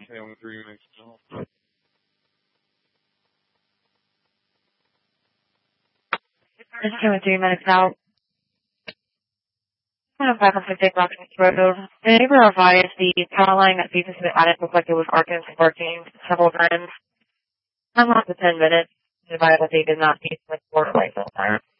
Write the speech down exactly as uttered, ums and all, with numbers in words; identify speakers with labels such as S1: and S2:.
S1: Okay, only three minutes now.
S2: This is only three minutes out. I'm back on fifty blocks road. The neighbor advised the power line that feeds into the attic looked like it was arcing and sparking several times. I'm off to ten minutes. The advised that they did not need to like four away full time.